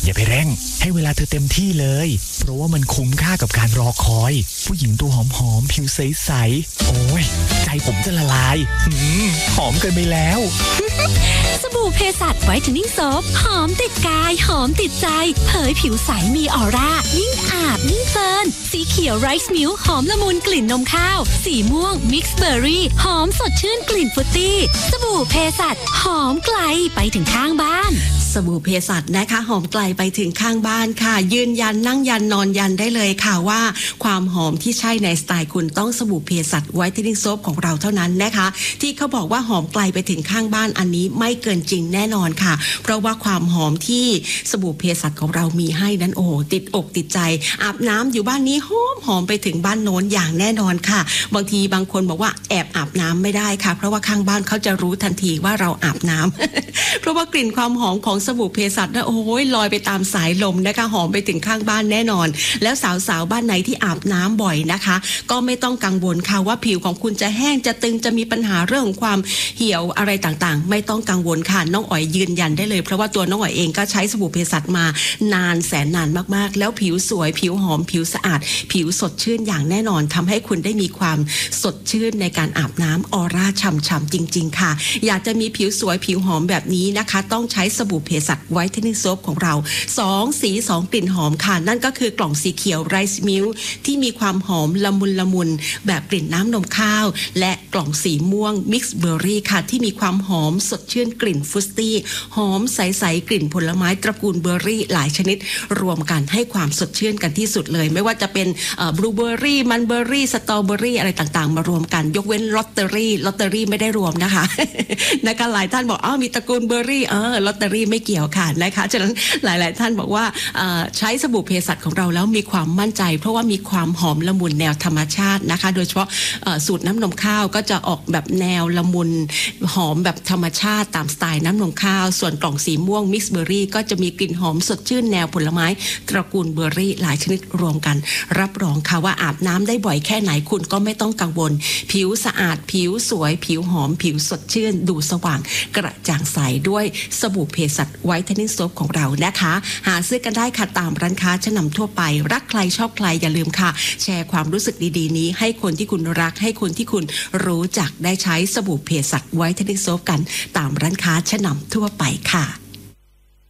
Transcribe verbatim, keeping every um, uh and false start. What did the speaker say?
อย่าไปเร่งให้เวลาเธอเต็มที่เลยเพราะว่ามันคุ้มค่ากับการรอคอยผู้หญิงตัวหอมๆผิวใสๆโอ้ยใจผมจะละลายหืมหอมเกินไปแล้วสบู่เพสัชไวท์เทนนิ่งโซฟหอมติดกายหอมติดใจเผยผิวใสมีออร่ายิ่งอาบยิ่งเฟิร์นสีเขียวไรซ์มิลค์หอมละมุนกลิ่นนมข้าวสีม่วงมิกซ์เบอร์รี่หอมสดชื่นกลิ่นฟรุตตี้สบู่เพสัชหอมไกลไปถึงข้างบ้านสบู่เพสัชนะคะหอมไกลไปถึงข้างบ้านค่ะยืนยันนั่งยันนอนยันได้เลยค่ะว่าความหอมที่ใช่ในสไตล์คุณต้องสบู่เพสัชไวท์เทนนิ่งโซฟของเราเท่านั้นนะคะที่เขาบอกว่าหอมไกลไปถึงข้างบ้านอันนี้ไม่เกินจริงแน่นอนค่ะเพราะว่าความหอมที่สบู่เพสัชของเรามีให้นั้นโอ้ติดอกติดใจอาบน้ำอยู่บ้านนี้หอมหอมไปถึงบ้านโน้นอย่างแน่นอนค่ะบางทีบางคนบอกว่าแอบอาบน้ำไม่ได้ค่ะเพราะว่าข้างบ้านเขาจะรู้ทันทีว่าเราอาบน้ำ เพราะว่ากลิ่นความหอมของสบู่เพสัชนะโอ้ยลอยไปตามสายลมนะคะหอมไปถึงข้างบ้านแน่นอนแล้วสาวๆบ้านไหนที่อาบน้ำบ่อยนะคะก็ไม่ต้องกังวลค่ะว่าผิวของคุณจะแห้งจะตึงจะมีปัญหาเรื่องของความเหี่ยวอะไรต่างๆไม่ต้องกังวลค่ะน้องอ๋อยยืนยันได้เลยเพราะว่าตัวน้องอ๋อยเองก็ใช้สบู่เพสัชมานานแสนนานมากๆแล้วผิวสวยผิวหอมผิวสะอาดผิวสดชื่นอย่างแน่นอนทำให้คุณได้มีความสดชื่นในการอาบน้ำออร่าฉ่ำๆจริงๆค่ะอยากจะมีผิวสวยผิวหอมแบบนี้นะคะต้องใช้สบู่เพสัชไวท์เทนนิ่งโซฟของเราสองสีสองกลิ่นหอมค่ะนั่นก็คือกล่องสีเขียวไรซ์มิลค์ที่มีความหอมละมุนละมุนแบบกลิ่นน้ำนมข้าวและกล่องสีม่วงมิกซ์เบอร์รี่ค่ะที่มีความหอมสดชื่นกลิ่นฟรุตตี้หอมใสๆกลิ่นผลไม้ตระกูลเบอร์รี่หลายชนิดรวมกันให้ความสดชื่นกันที่สุดเลยไม่ว่าจะเป็นบลูเบอร์รี่มันเบอร์รี่สตรอเบอร์รี่อะไรต่างๆมารวมกันยกเว้นลอตเตอรี่ลอตเตอรี่ไม่ได้รวมนะคะ นะคะหลายท่านบอกอ้าวมีตระกูลเบอร์รี่เออลอตเตอรี่ไม่เกี่ยวค่ะนะคะฉะนั้นหลายๆท่านบอกว่าใช้สบู่เพสัชของเราแล้วมีความมั่นใจเพราะว่ามีความหอมละมุนแนวธรรมชาตินะคะโดยเฉพาะสูตรน้ำนมข้าวก็จะออกแบบแนวละมุนหอมแบบธรรมชาติตามสไตล์น้ำนมข้าวส่วนกล่องสีม่วงมิกซ์เบอร์รี่ก็จะมีกลิ่นหอมสดชื่นแนวผลไม้ตระกูลเบอร์รี่หลายชนิดรวมกันรับรองค่ะว่าอาบน้ำได้บ่อยแค่ไหนคุณก็ไม่ต้องกังวลผิวสะอาดผิวสวยผิวหอมผิวสดชื่นดูสว่างกระจ่างใสด้วยสบู่เพสัชไวท์เทนนิ่งโซฟของเรานะคะหาซื้อกันได้ค่ะตามร้านค้าชั้นนำทั่วไปรักใครชอบใครอย่าลืมค่ะแชร์ความรู้สึกดีๆนี้ให้คนที่คุณรักให้คนที่คุณรู้จักได้ใช้สบู่เพสัชไวท์เทนนิ่งโซฟกันตามร้านค้าชั้นนำทั่วไปค่ะ